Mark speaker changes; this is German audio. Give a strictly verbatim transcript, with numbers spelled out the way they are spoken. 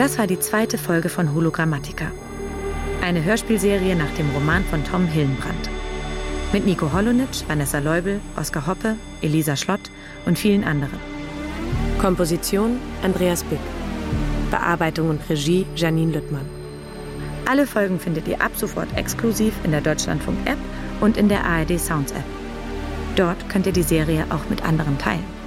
Speaker 1: Das war die zweite Folge von Hologrammatica. Eine Hörspielserie nach dem Roman von Tom Hillenbrand. Mit Nico Holonitsch, Vanessa Leubel, Oskar Hoppe, Elisa Schlott und vielen anderen. Komposition Andreas Bück. Bearbeitung und Regie Janine Lüttmann. Alle Folgen findet ihr ab sofort exklusiv in der Deutschlandfunk-App und in der A R D Sounds App. Dort könnt ihr die Serie auch mit anderen teilen.